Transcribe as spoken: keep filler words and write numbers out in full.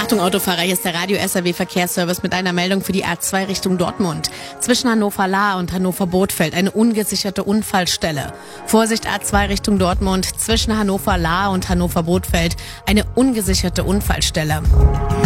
Achtung Autofahrer, hier ist der Radio S R W Verkehrsservice mit einer Meldung für die A zwei Richtung Dortmund. Zwischen Hannover-Lahr und Hannover-Bothfeld eine ungesicherte Unfallstelle. Vorsicht A zwei Richtung Dortmund, zwischen Hannover-Lahr und Hannover-Bothfeld eine ungesicherte Unfallstelle.